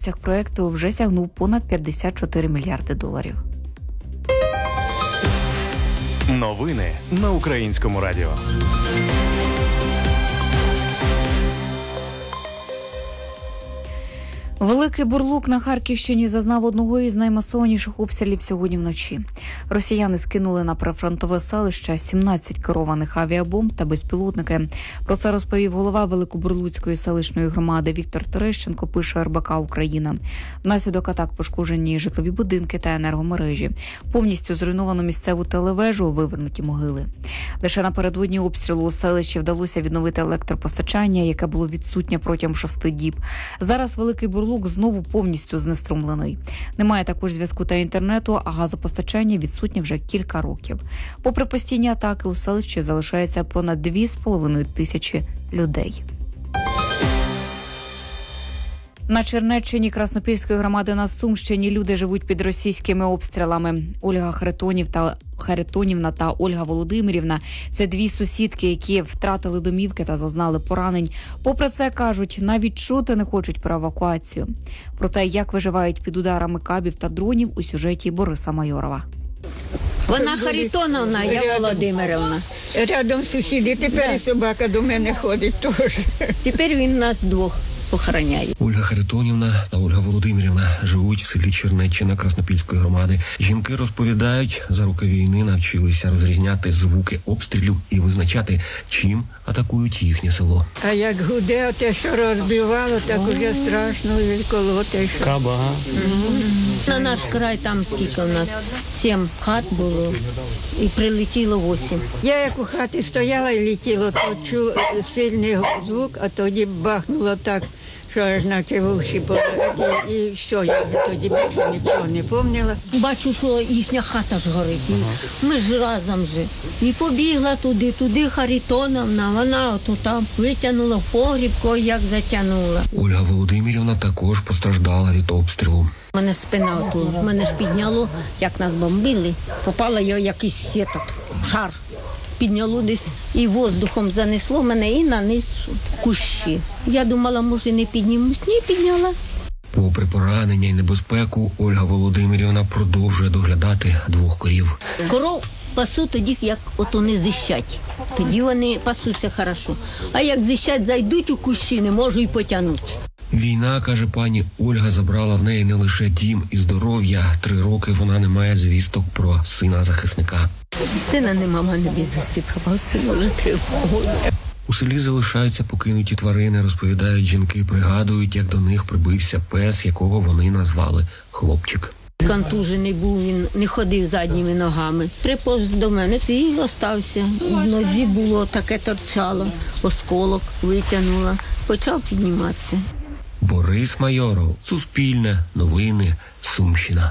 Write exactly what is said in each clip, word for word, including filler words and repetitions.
обсяг проєкту вже сягнув понад п'ятдесят чотири мільярди доларів. Новини на Українському радіо. Великий Бурлук на Харківщині зазнав одного із наймасованіших обстрілів сьогодні вночі. Росіяни скинули на прифронтове селище сімнадцять керованих авіабомб та безпілотники. Про це розповів голова Великобурлуцької селищної громади Віктор Терещенко, пише ер бе ка Україна. Внаслідок атак пошкоджені житлові будинки та енергомережі. Повністю зруйновано місцеву телевежу, вивернуті могили. Лише напередодні обстрілу у селищі вдалося відновити електропостачання, яке було відсутнє протягом шести діб. Зараз Великий Бурлук Бурлук знову повністю знеструмлений. Немає також зв'язку та інтернету, а газопостачання відсутнє вже кілька років. Попри постійні атаки, у селищі залишається понад дві з половиною тисячі людей. На Чернеччині Краснопільської громади на Сумщині люди живуть під російськими обстрілами. Ольга Харитонів та Харитонівна та Ольга Володимирівна – це дві сусідки, які втратили домівки та зазнали поранень. Попри це, кажуть, навіть чути не хочуть про евакуацію. Про те, як виживають під ударами кабів та дронів, у сюжеті Бориса Майорова. Вона Харитоновна, я Володимирівна. Рядом сусіди, тепер і собака до мене ходить теж. Тепер він нас двох охороняє. Ольга Харитонівна та Ольга Володимирівна живуть в селі Чернеччина Краснопільської громади. Жінки розповідають, за роки війни навчилися розрізняти звуки обстрілів і визначати, чим атакують їхнє село. А як гуде, те, що розбивало, так уже страшно коло те, що... Каба, ага. На наш край там скільки у нас? Сім хат було і прилетіло восім. Я як у хаті стояла і летіло, то чула сильний звук, а тоді бахнуло так, що аж наче вовші полетіли. І що, я тоді більше нічого не пам'ятала. Бачу, що їхня хата ж горить. І ми ж разом же. І побігла туди, туди Харитоновна, вона ото там витягнула в погріб, як затягнула. Ольга Володимирівна також постраждала від обстрілу. У мене спина тут, мене ж підняло, як нас бомбили. Попала я в якийсь сетот, шар. Підняло десь і воздухом занесло мене і на низ кущі. Я думала, може не піднімусь, ні, піднялась. Попри поранення і небезпеку, Ольга Володимирівна продовжує доглядати двох корів. Коров пасу тоді, як от вони зищать. Тоді вони пасуться хорошо. А як зищать, зайдуть у кущі, не можу і потягнути. Війна, каже пані Ольга, забрала в неї не лише дім і здоров'я. Три роки вона не має звісток про сина захисника. Сина нема, мене безвісти пропав, сину вже три роки. У селі залишаються покинуті тварини, розповідають жінки, пригадують, як до них прибився пес, якого вони назвали «Хлопчик». Контужений був, він не ходив задніми ногами. Приповз до мене і остався. В нозі було таке торчало, осколок витягнула, почав підніматися. Борис Майоров, Суспільне, Новини, Сумщина.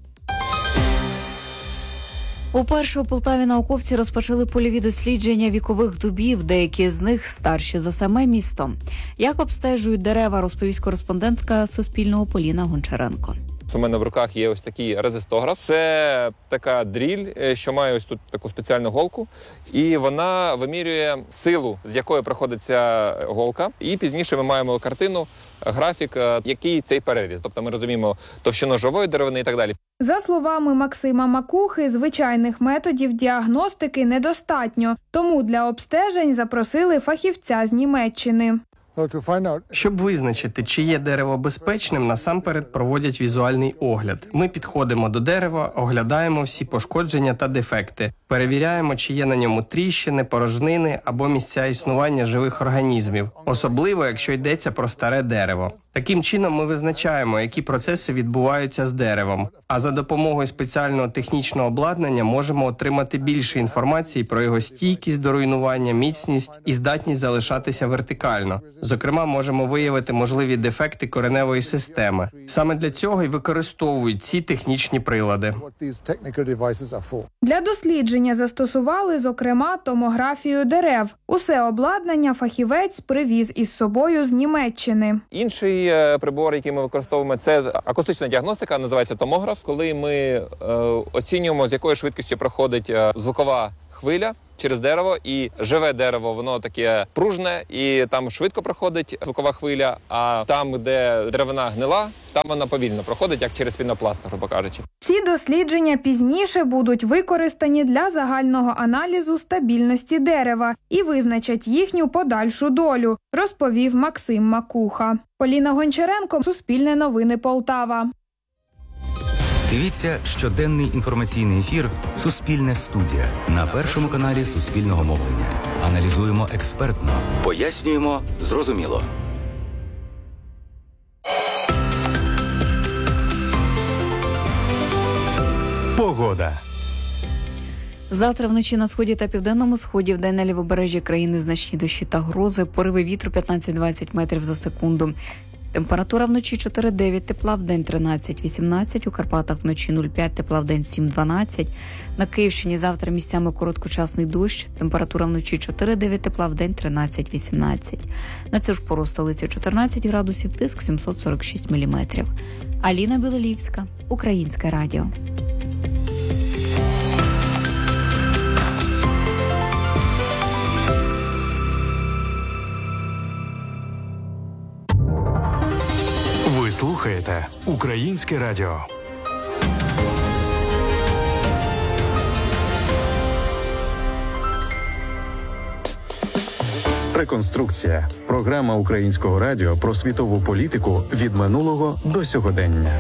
Уперше у Полтаві науковці розпочали польові дослідження вікових дубів, деякі з них старші за саме місто. Як обстежують дерева, розповість кореспондентка Суспільного Поліна Гончаренко. У мене в руках є ось такий резистограф. Це така дріль, що має ось тут таку спеціальну голку. І вона вимірює силу, з якої проходить ця голка. І пізніше ми маємо картину, графік, який цей переріз. Тобто ми розуміємо товщину живої деревини і так далі. За словами Максима Макухи, звичайних методів діагностики недостатньо. Тому для обстежень запросили фахівця з Німеччини. Щоб визначити, чи є дерево безпечним, насамперед проводять візуальний огляд. Ми підходимо до дерева, оглядаємо всі пошкодження та дефекти, перевіряємо, чи є на ньому тріщини, порожнини або місця існування живих організмів, особливо, якщо йдеться про старе дерево. Таким чином ми визначаємо, які процеси відбуваються з деревом, а за допомогою спеціального технічного обладнання можемо отримати більше інформації про його стійкість до руйнування, міцність і здатність залишатися вертикально. Зокрема, можемо виявити можливі дефекти кореневої системи. Саме для цього й використовують ці технічні прилади. Для дослідження дослідження застосували, зокрема, томографію дерев. Усе обладнання фахівець привіз із собою з Німеччини. Інший е, прибор, який ми використовуємо, це акустична діагностика, називається томограф, коли ми е, оцінюємо, з якою швидкістю проходить е, звукова хвиля через дерево, і живе дерево, воно таке пружне, і там швидко проходить звукова хвиля, а там, де деревина гнила, там вона повільно проходить, як через пінопласт, грубо кажучи. Ці дослідження пізніше будуть використані для загального аналізу стабільності дерева і визначать їхню подальшу долю, розповів Максим Макуха. Поліна Гончаренко, Суспільне новини, Полтава. Дивіться щоденний інформаційний ефір «Суспільне студія» на Першому каналі Суспільного мовлення. Аналізуємо експертно, пояснюємо зрозуміло. Погода. Завтра вночі на сході та південному сході, вдень на лівобережжі країни значні дощі та грози, пориви вітру п'ятнадцять-двадцять метрів за секунду. Температура вночі чотири-дев'ять тепла, вдень тринадцять-вісімнадцять, у Карпатах вночі нуль-п'ять тепла, вдень сім-дванадцять. На Київщині завтра місцями короткочасний дощ, температура вночі чотири-дев'ять тепла, вдень тринадцять-вісімнадцять. На цю ж пору столиці чотирнадцять градусів, тиск сімсот сорок шість міліметрів. Аліна Білолівська, Українське радіо. Ви слухаєте Українське радіо. Реконструкція. Програма Українського радіо про світову політику від минулого до сьогодення.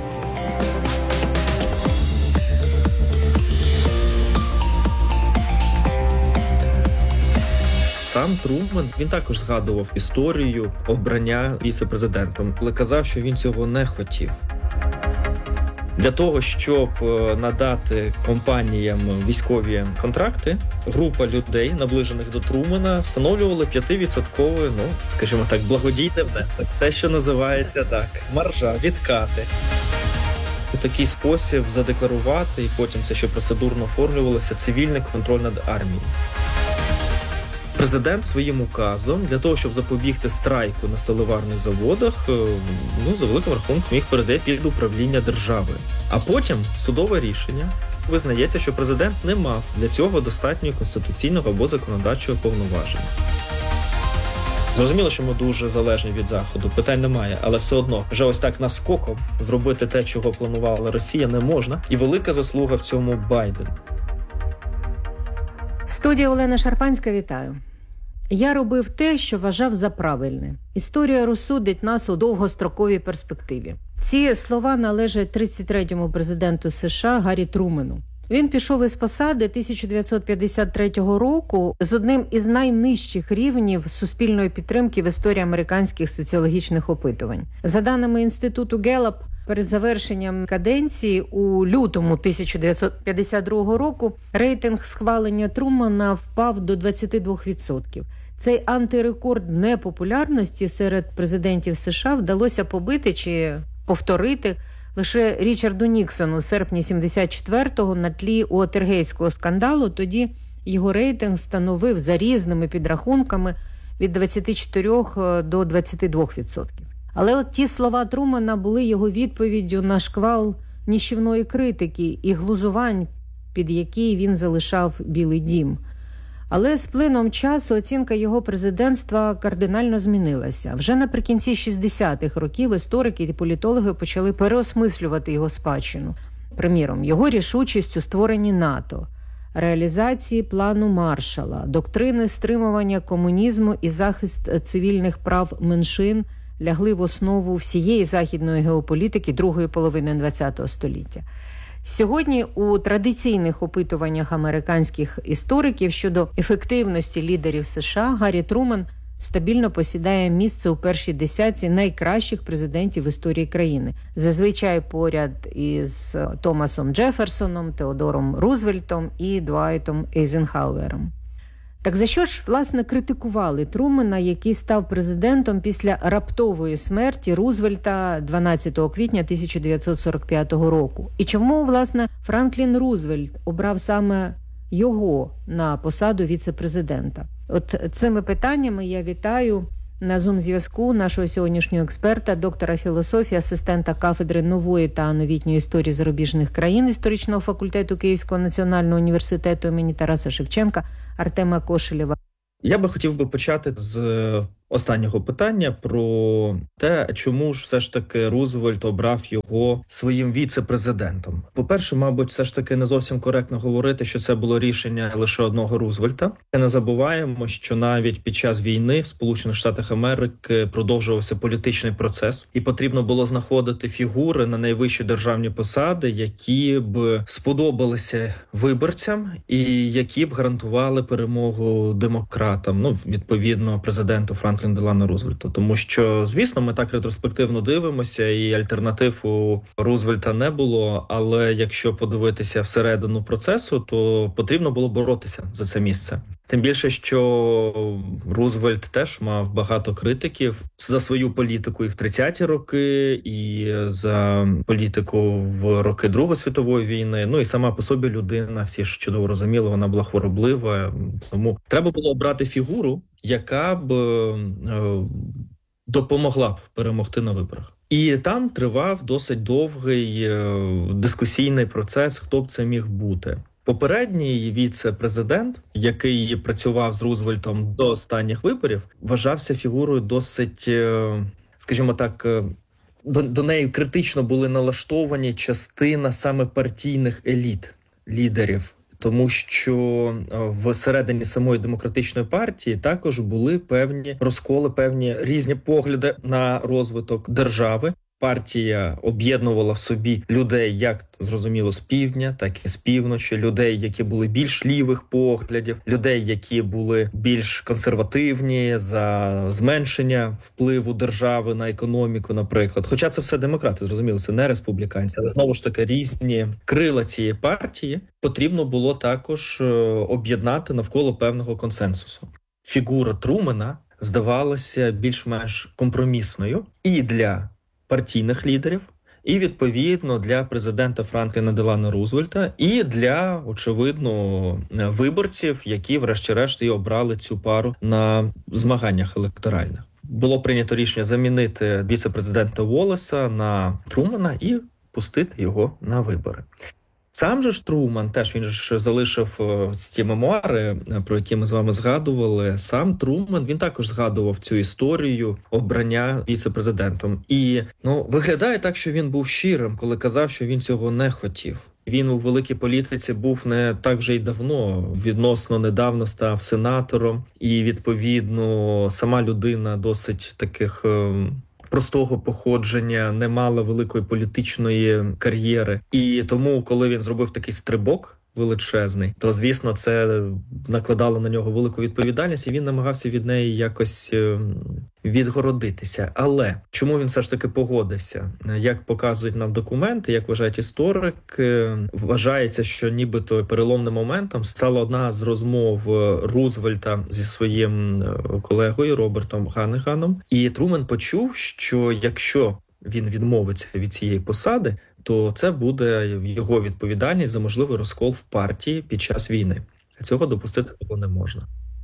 Сам Труман, він також згадував історію обрання віце-президентом, але казав, що він цього не хотів. Для того, щоб надати компаніям військові контракти, група людей, наближених до Трумана, встановлювали п'ятивідсотковий, ну, скажімо так, благодійний внесок. Те, що називається так, маржа, відкати. У такий спосіб задекларувати, і потім це ще процедурно оформлювалося, цивільний контроль над армією. Президент своїм указом, для того, щоб запобігти страйку на сталеварних заводах, ну, за великим рахунком їх передає під управління держави. А потім судове рішення визнається, що президент не мав для цього достатньої конституційного або законодавчого повноваження. Зрозуміло, що ми дуже залежні від Заходу, питань немає, але все одно, вже ось так наскоком зробити те, чого планувала Росія, не можна. І велика заслуга в цьому Байден. В студії Олена Шарпанська, вітаю. Я робив те, що вважав за правильне. Історія розсудить нас у довгостроковій перспективі. Ці слова належать тридцять третьому президенту США Гаррі Трумену. Він пішов із посади тисяча дев'ятсот п'ятдесят третього року з одним із найнижчих рівнів суспільної підтримки в історії американських соціологічних опитувань. За даними Інституту Геллап, перед завершенням каденції у лютому тисяча дев'ятсот п'ятдесят другого року рейтинг схвалення Трумана впав до двадцять два відсотки. Цей антирекорд непопулярності серед президентів США вдалося побити чи повторити лише Річарду Ніксону у серпні сімдесят четвертого на тлі Уотергейтського скандалу. Тоді його рейтинг становив за різними підрахунками від двадцять чотири до двадцять два відсотки. Але от ті слова Трумана були його відповіддю на шквал нищівної критики і глузувань, під які він залишав Білий дім. Але з плином часу оцінка його президентства кардинально змінилася. Вже наприкінці шістдесятих років історики і політологи почали переосмислювати його спадщину. Приміром, його рішучість у створенні НАТО, реалізації плану Маршалла, доктрини стримування комунізму і захист цивільних прав меншин лягли в основу всієї західної геополітики другої половини ХХ століття. Сьогодні у традиційних опитуваннях американських істориків щодо ефективності лідерів США Гаррі Труман стабільно посідає місце у першій десятці найкращих президентів в історії країни. Зазвичай поряд із Томасом Джефферсоном, Теодором Рузвельтом і Дуайтом Ейзенхауером. Так за що ж, власне, критикували Трумана, який став президентом після раптової смерті Рузвельта дванадцятого квітня тисяча дев'ятсот сорок п'ятого року? І чому, власне, Франклін Рузвельт обрав саме його на посаду віце-президента? От цими питаннями я вітаю на Зум-зв'язку нашого сьогоднішнього експерта, доктора філософії, асистента кафедри нової та новітньої історії зарубіжних країн історичного факультету Київського національного університету імені Тараса Шевченка Артема Кошелєва. Я би хотів би почати з останнього питання про те, чому ж все ж таки Рузвельт обрав його своїм віце-президентом. По-перше, мабуть, все ж таки не зовсім коректно говорити, що це було рішення лише одного Рузвельта. Не забуваємо, що навіть під час війни в Сполучених Штатах Америки продовжувався політичний процес, і потрібно було знаходити фігури на найвищі державні посади, які б сподобалися виборцям і які б гарантували перемогу демократам, ну, відповідно, президенту Франкліну Делано Рузвельту. Тому що, звісно, ми так ретроспективно дивимося, і альтернатив у Рузвельта не було, але якщо подивитися всередину процесу, то потрібно було боротися за це місце. Тим більше, що Рузвельт теж мав багато критиків за свою політику і в тридцяті роки, і за політику в роки Другої світової війни. Ну і сама по собі людина, всі ж чудово розуміли, вона була хвороблива. Тому треба було обрати фігуру, яка б е, допомогла б перемогти на виборах. І там тривав досить довгий е, дискусійний процес, хто б це міг бути. Попередній віце-президент, який працював з Рузвельтом до останніх виборів, вважався фігурою досить, скажімо так, до, до неї критично були налаштовані частина саме партійних еліт, лідерів. Тому що всередині самої демократичної партії також були певні розколи, певні різні погляди на розвиток держави. Партія об'єднувала в собі людей, як зрозуміло, з півдня, так і з півночі, людей, які були більш лівих поглядів, людей, які були більш консервативні, за зменшення впливу держави на економіку, наприклад. Хоча це все демократи, зрозуміло, це не республіканці, але знову ж таки різні крила цієї партії потрібно було також об'єднати навколо певного консенсусу. Фігура Трумена здавалася більш-менш компромісною і для партійних лідерів, і, відповідно, для президента Франкліна Делано Рузвельта, і для, очевидно, виборців, які, врешті-решт, і обрали цю пару на змаганнях електоральних. Було прийнято рішення замінити віце-президента Уоллеса на Трумена і пустити його на вибори. Сам же ж Труман, теж він ж залишив ті мемуари, про які ми з вами згадували. Сам Труман, він також згадував цю історію обрання віце-президентом. І, ну, виглядає так, що він був щирим, коли казав, що він цього не хотів. Він у великій політиці був не так вже й давно, відносно недавно став сенатором. І, відповідно, сама людина досить таких простого походження, не мала великої політичної кар'єри. І тому, коли він зробив такий стрибок величезний, то, звісно, це накладало на нього велику відповідальність, і він намагався від неї якось відгородитися. Але чому він все ж таки погодився? Як показують нам документи, як вважають історики, вважається, що нібито переломним моментом стала одна з розмов Рузвельта зі своїм колегою Робертом Ганнеганом. І Трумен почув, що якщо він відмовиться від цієї посади, то це буде його відповідальність за можливий розкол в партії під час війни. Цього допустити було не можна.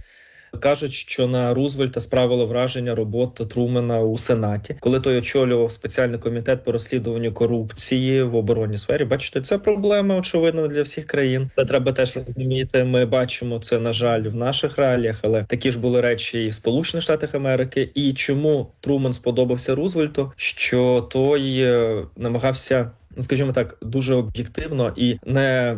Кажуть, що на Рузвельта справило враження робота Трумена у Сенаті, коли той очолював спеціальний комітет по розслідуванню корупції в оборонній сфері. Бачите, це проблема, очевидно, для всіх країн. Це треба теж розуміти. Ми бачимо це, на жаль, в наших реаліях, але такі ж були речі і в Сполучених Штатах Америки. І чому Трумен сподобався Рузвельту? Що той намагався, скажімо так, дуже об'єктивно і не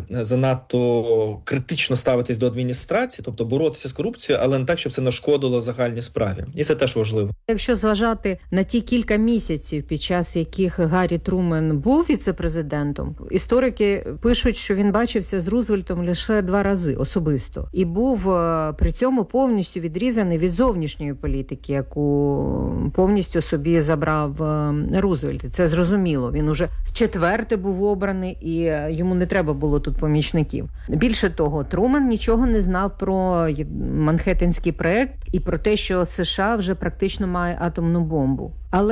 занадто критично ставитись до адміністрації, тобто боротися з корупцією, але не так, щоб це нашкодило загальній справі. І це теж важливо. Якщо зважати на ті кілька місяців, під час яких Гаррі Трумен був віце-президентом, історики пишуть, що він бачився з Рузвельтом лише два рази особисто. І був при цьому повністю відрізаний від зовнішньої політики, яку повністю собі забрав Рузвельт. Це зрозуміло. Він уже в четверте був обраний, і йому не треба було тут помічників. Більше того, Трумен нічого не знав про Манхеттенський проект і про те, що США вже практично має атомну бомбу. Але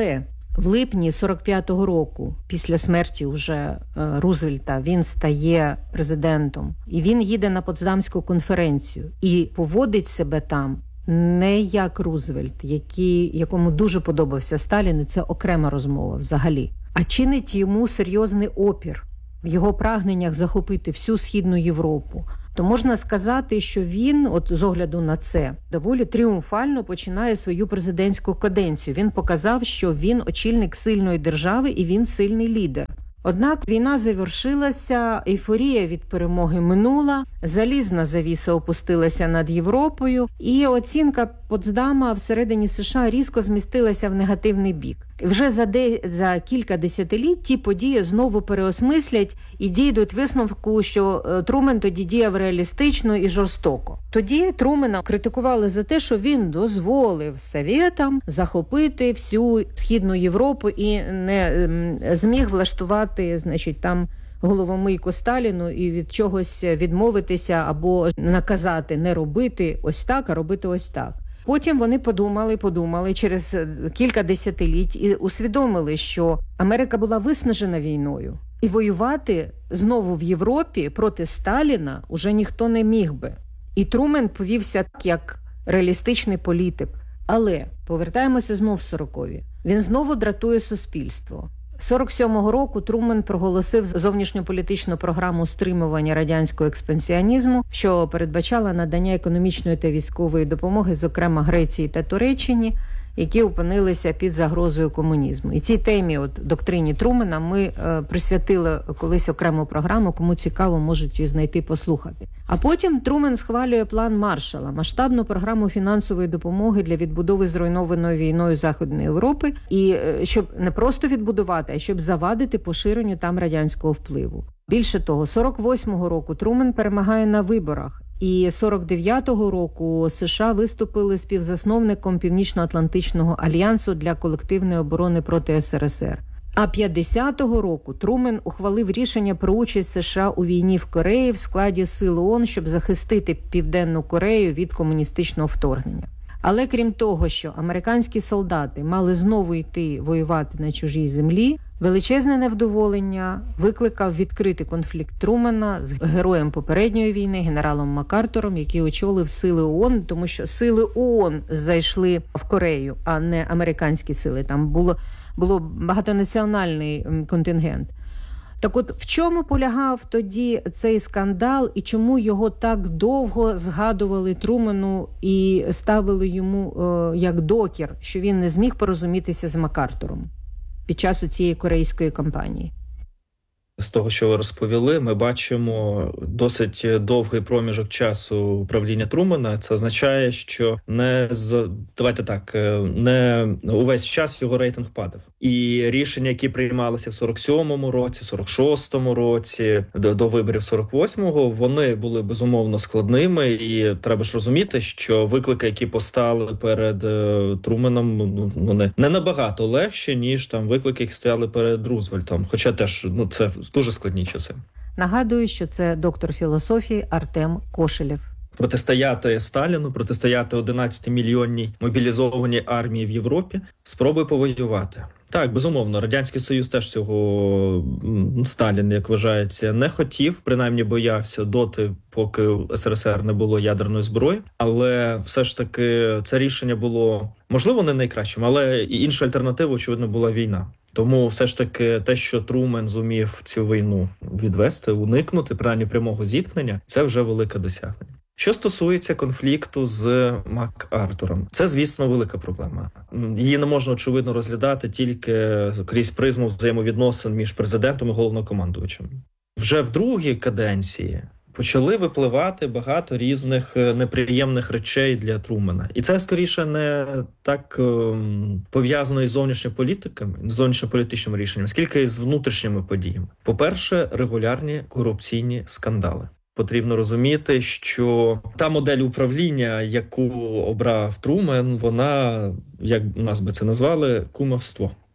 В липні сорок п'ятого року, після смерті уже Рузвельта, він стає президентом. І він їде на Потсдамську конференцію і поводить себе там не як Рузвельт, який, якому дуже подобався Сталін, і це окрема розмова взагалі, а чинить йому серйозний опір в його прагненнях захопити всю Східну Європу. То можна сказати, що він, от з огляду на це, доволі тріумфально починає свою президентську каденцію. Він показав, що він очільник сильної держави і він сильний лідер. Однак війна завершилася, ейфорія від перемоги минула, залізна завіса опустилася над Європою, і оцінка Потсдама всередині США різко змістилася в негативний бік. І вже за, де, за кілька десятиліть ті події знову переосмислять і дійдуть висновку, що Трумен тоді діяв реалістично і жорстоко. Тоді Трумена критикували за те, що він дозволив Совєтам захопити всю Східну Європу і не зміг влаштувати, значить, там головомийку Сталіну і від чогось відмовитися або наказати не робити ось так, а робити ось так. Потім вони подумали, подумали через кілька десятиліть і усвідомили, що Америка була виснажена війною. І воювати знову в Європі проти Сталіна уже ніхто не міг би. І Трумен повівся так, як реалістичний політик. Але повертаємося знов в сорокові. Він знову дратує суспільство. сорок сьомого року Трумен проголосив зовнішньополітичну програму стримування радянського експансіонізму, що передбачала надання економічної та військової допомоги, зокрема Греції та Туреччині, які опинилися під загрозою комунізму. І цій темі, от доктрині Трумена, ми е, присвятили колись окрему програму, кому цікаво, можуть її знайти, послухати. А потім Трумен схвалює план Маршалла, масштабну програму фінансової допомоги для відбудови зруйнованої війною Західної Європи, і е, щоб не просто відбудувати, а щоб завадити поширенню там радянського впливу. Більше того, сорок восьмого року Трумен перемагає на виборах, і сорок дев'ятого року США виступили співзасновником Північно-Атлантичного альянсу для колективної оборони проти ес ер ес ер. А п'ятдесятого року Трумен ухвалив рішення про участь США у війні в Кореї в складі сил ООН, щоб захистити Південну Корею від комуністичного вторгнення. Але крім того, що американські солдати мали знову йти воювати на чужій землі, величезне невдоволення викликав відкритий конфлікт Трумена з героєм попередньої війни, генералом МакАртуром, який очолив сили ООН, тому що сили ООН зайшли в Корею, а не американські сили. Там було, було багатонаціональний контингент. Так от, в чому полягав тоді цей скандал і чому його так довго згадували Трумену і ставили йому е, як докір, що він не зміг порозумітися з МакАртуром під час цієї корейської кампанії? З того, що ви розповіли, ми бачимо досить довгий проміжок часу правління Трумена. Це означає, що не з давайте так, не увесь час його рейтинг падав. І рішення, які приймалися в сорок сьомому році, сорок шостому році, до, до виборів сорок восьмого, вони були безумовно складними. І треба ж розуміти, що виклики, які постали перед е, Труменом, ну, вони не набагато легші, ніж там виклики, які стояли перед Рузвельтом. Хоча теж, ну, це дуже складні часи. Нагадую, що це доктор філософії Артем Кошелєв. Протистояти Сталіну, протистояти одинадцятимільйонній мобілізованій армії в Європі, спроби повоювати. Так, безумовно, Радянський Союз теж цього Сталін, як вважається, не хотів, принаймні боявся доти, поки в ес ер ес ер не було ядерної зброї. Але все ж таки це рішення було, можливо, не найкращим, але і інша альтернатива, очевидно, була війна. Тому все ж таки те, що Трумен зумів цю війну відвести, уникнути, принаймні прямого зіткнення, це вже велике досягнення. Що стосується конфлікту з МакАртуром, це, звісно, велика проблема. Її не можна, очевидно, розглядати тільки крізь призму взаємовідносин між президентом і головнокомандувачем. Вже в другій каденції почали випливати багато різних неприємних речей для Трумена. І це, скоріше, не так ем, пов'язано із зовнішніми політиками, зовнішньополітичними рішеннями, скільки із внутрішніми подіями. По-перше, регулярні корупційні скандали. Потрібно розуміти, що та модель управління, яку обрав Трумен, вона, як у нас би це назвали, кумівство.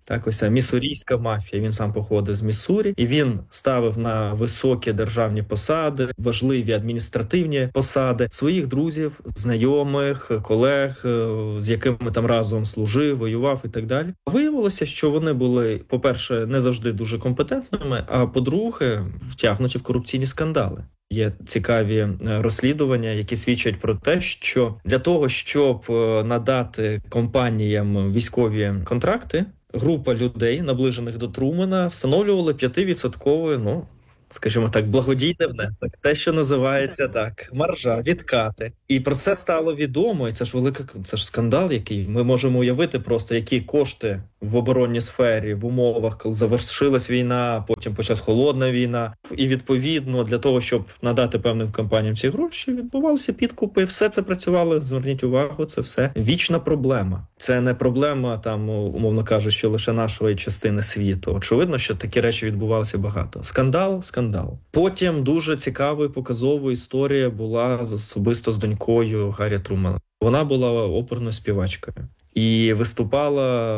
Так, ось ця міссурійська мафія. Він сам походив з Міссурі, і він ставив на високі державні посади, важливі адміністративні посади своїх друзів, знайомих, колег, з якими там разом служив, воював і так далі. Виявилося, що вони були, по-перше, не завжди дуже компетентними, а по-друге, втягнуті в корупційні скандали. Є цікаві розслідування, які свідчать про те, що для того, щоб надати компаніям військові контракти, група людей, наближених до Трумена, встановлювали п'ятивідсотковий, ну, скажімо так, благодійний внесок. Те, що називається так, маржа, відкати. І про це стало відомо, і це ж велика, це ж скандал, який ми можемо уявити просто, які кошти в оборонній сфері, в умовах, коли завершилась війна, потім почалась холодна війна. І відповідно для того, щоб надати певним компаніям ці гроші, відбувалися підкупи. І все це працювало, зверніть увагу, це все вічна проблема. Це не проблема, там, умовно кажучи, лише нашої частини світу. Очевидно, що такі речі відбувалися багато. Скандал, скандал. Потім дуже цікавою, показовою історія була особисто з донькою Гаррі Трумена. Вона була оперною співачкою. І виступала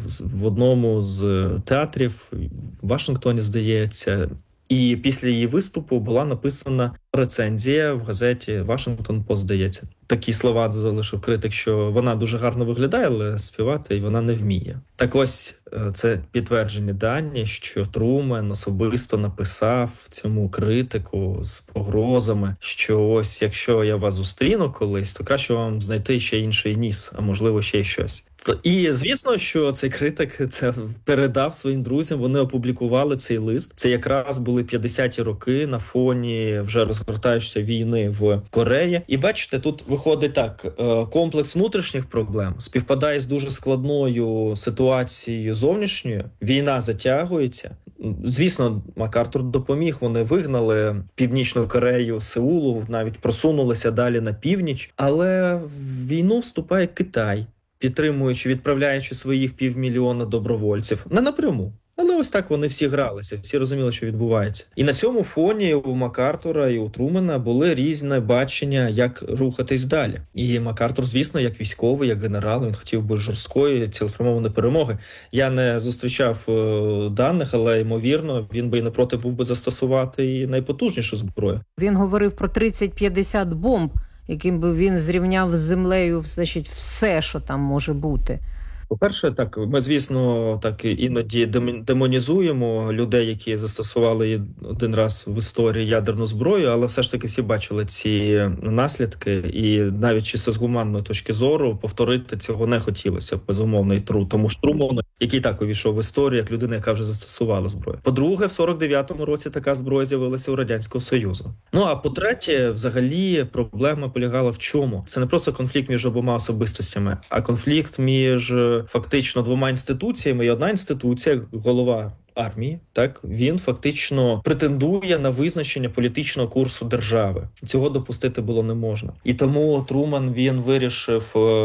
в одному з театрів в Вашингтоні, здається. І після її виступу була написана рецензія в газеті «Вашингтон Пост», здається. Такі слова залишив критик, що вона дуже гарно виглядає, але співати і вона не вміє. Так ось, це підтверджені дані, що Трумен особисто написав цьому критику з погрозами, що ось якщо я вас зустріну колись, то краще вам знайти ще інший ніс, а можливо ще й щось. І звісно, що цей критик це передав своїм друзям, вони опублікували цей лист. Це якраз були п'ятдесяті роки на фоні вже розгортаючої війни в Кореї. І бачите, тут виходить так, комплекс внутрішніх проблем співпадає з дуже складною ситуацією зовнішньою. Війна затягується. Звісно, МакАртур допоміг, вони вигнали Північну Корею з Сеулу, навіть просунулися далі на північ. Але в війну вступає Китай, підтримуючи, відправляючи своїх півмільйона добровольців. Не напряму. Але ось так вони всі гралися, всі розуміли, що відбувається. І на цьому фоні у МакАртура і у Трумена були різні бачення, як рухатись далі. І МакАртур, звісно, як військовий, як генерал, він хотів би жорсткої, цілеспрямованої перемоги. Я не зустрічав е, даних, але, ймовірно, він би і не проти був би застосувати і найпотужнішу зброю. Він говорив про тридцять-п'ятдесят бомб, яким би він зрівняв з землею, значить, все, що там може бути. По-перше, так, ми, звісно, так іноді демонізуємо людей, які застосували один раз в історії ядерну зброю, але все ж таки всі бачили ці наслідки, і навіть чисто з гуманної точки зору повторити цього не хотілося, безумовно, і тру. Тому ж Труману, який так увійшов в історію, як людина, яка вже застосувала зброю. По-друге, в сорок дев'ятому році така зброя з'явилася у Радянського Союзу. Ну, а по-третє, взагалі, проблема полягала в чому? Це не просто конфлікт між обома особистостями, а конфлікт між фактично двома інституціями, і одна інституція, голова армії, так, він фактично претендує на визначення політичного курсу держави. Цього допустити було не можна. І тому Труман, він вирішив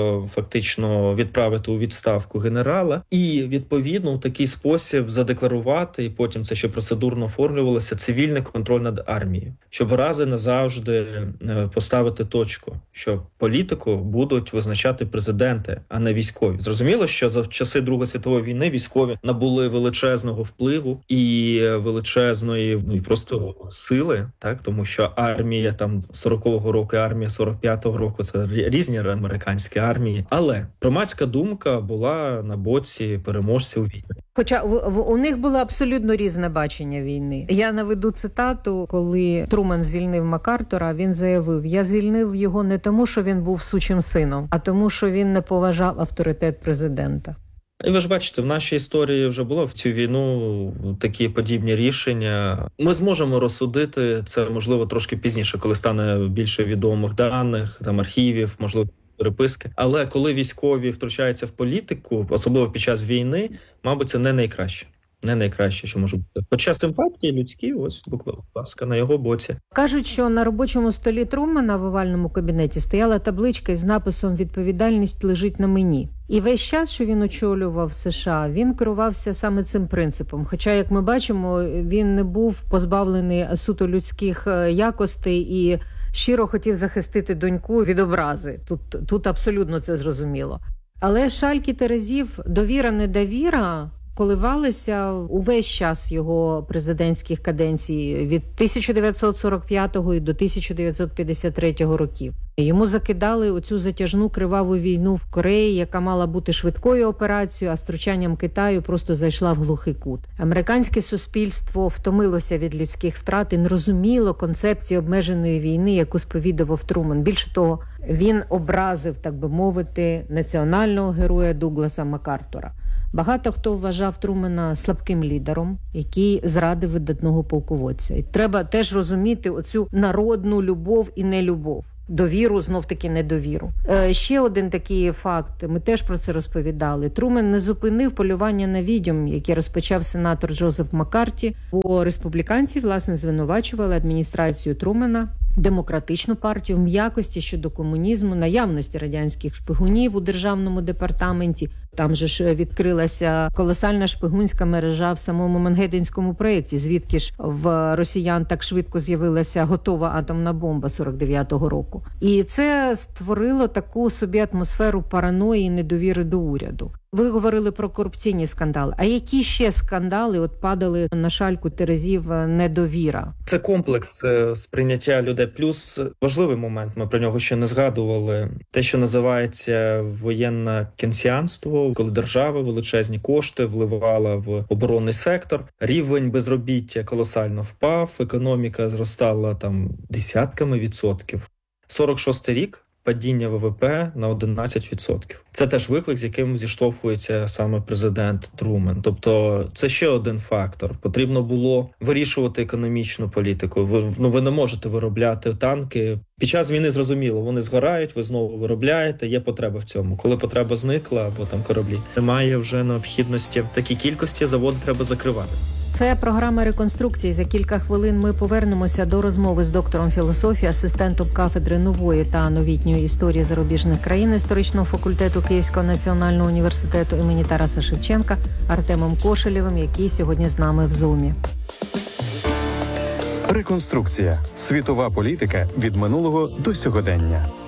фактично відправити у відставку генерала і, відповідно, в такий спосіб задекларувати, і потім це ще процедурно оформлювалося, цивільний контроль над армією. Щоб раз і назавжди поставити точку, що політику будуть визначати президенти, а не військові. Зрозуміло, що за часи Другої світової війни військові набули величезного впливу і величезної, ну і просто сили, так, тому що армія там сорокового року, армія сорок п'ятого року, це різні американські армії. Але громадська думка була на боці переможців війни. Хоча в, в, у них було абсолютно різне бачення війни. Я наведу цитату, коли Труман звільнив МакАртура, він заявив: «Я звільнив його не тому, що він був сучим сином, а тому, що він не поважав авторитет президента». І ви ж бачите, в нашій історії вже було в цю війну такі подібні рішення. Ми зможемо розсудити це, можливо, трошки пізніше, коли стане більше відомих даних, там архівів, можливо, переписки. Але коли військові втручаються в політику, особливо під час війни, мабуть, це не найкраще. Не найкраще, що може бути. Хоча симпатії людські, ось, буквально, ласка, на його боці. Кажуть, що на робочому столі Трумана в овальному кабінеті стояла табличка із написом «Відповідальність лежить на мені». І весь час, що він очолював США, він керувався саме цим принципом. Хоча, як ми бачимо, він не був позбавлений суто людських якостей і щиро хотів захистити доньку від образи. Тут, тут абсолютно це зрозуміло. Але шальки терезів, довіра-недовіра коливалися увесь час його президентських каденцій від тисяча дев'ятсот сорок п'ятого до тисяча дев'ятсот п'ятдесят третього років. Йому закидали оцю затяжну криваву війну в Кореї, яка мала бути швидкою операцією, а з втручанням Китаю просто зайшла в глухий кут. Американське суспільство втомилося від людських втрат і не розуміло концепції обмеженої війни, яку сповідував Трумен. Більше того, він образив, так би мовити, національного героя Дугласа Макартура. Багато хто вважав Трумена слабким лідером, який зрадив видатного полководця. І треба теж розуміти оцю народну любов і нелюбов. Довіру, знов-таки недовіру. Е, ще один такий факт, ми теж про це розповідали. Трумен не зупинив полювання на відьом, яке розпочав сенатор Джозеф Маккарті, бо республіканці, власне, звинувачували адміністрацію Трумена, демократичну партію в м'якості щодо комунізму, наявності радянських шпигунів у державному департаменті. Там же ж відкрилася колосальна шпигунська мережа в самому Мангеттенському проєкті, звідки ж в росіян так швидко з'явилася готова атомна бомба сорок дев'ятого року. І це створило таку собі атмосферу параної і недовіри до уряду. Ви говорили про корупційні скандали. А які ще скандали от падали на шальку терезів недовіра? Це комплекс сприйняття людей. Плюс важливий момент, ми про нього ще не згадували. Те, що називається воєнне кенсіанство, коли держава величезні кошти вливала в оборонний сектор. Рівень безробіття колосально впав, економіка зростала там десятками відсотків. сорок шостий рік. Падіння ВВП на одинадцять відсотків. Це теж виклик, з яким зіштовхується саме президент Трумен. Тобто це ще один фактор. Потрібно було вирішувати економічну політику. Ви, ну, ви не можете виробляти танки. Під час війни, зрозуміло, вони згорають, ви знову виробляєте, є потреба в цьому. Коли потреба зникла, або там кораблі, немає вже необхідності в такій кількості, заводи треба закривати. Це програма реконструкції. За кілька хвилин ми повернемося до розмови з доктором філософії, асистентом кафедри нової та новітньої історії зарубіжних країн історичного факультету Київського національного університету імені Тараса Шевченка Артемом Кошелєвим, який сьогодні з нами в Зумі. Реконструкція. Світова політика від минулого до сьогодення.